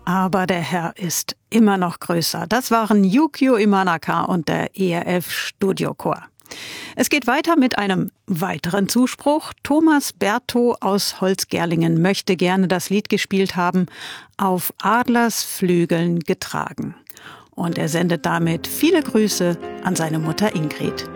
aber der Herr ist immer noch größer. Das waren Yukio Imanaka und der ERF Studiochor. Es geht weiter mit einem weiteren Zuspruch. Thomas Bertho aus Holzgerlingen möchte gerne das Lied gespielt haben, Auf Adlers Flügeln getragen. Und er sendet damit viele Grüße an seine Mutter Ingrid.